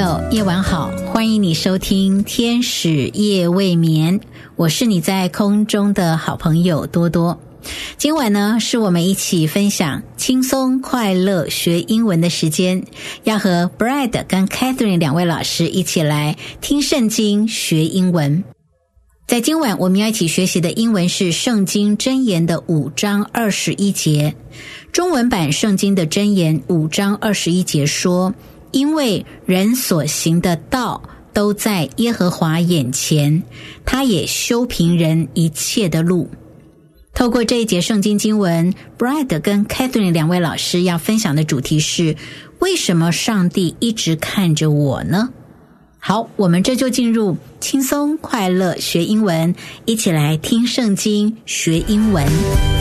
友，夜晚好，欢迎你收听天使夜未眠，我是你在空中的好朋友多多。今晚呢，是我们一起分享轻松快乐学英文的时间，要和 Brad 跟 Catherine 两位老师一起来听圣经学英文。在今晚我们要一起学习的英文是圣经箴言的5章21节。中文版圣经的箴言5章21节说，因为人所行的道都在耶和华眼前，他也修平人一切的路。透过这一节圣经经文， Brad 跟 Catherine 两位老师要分享的主题是，为什么上帝一直看着我呢？好，我们这就进入轻松快乐学英文，一起来听圣经学英文。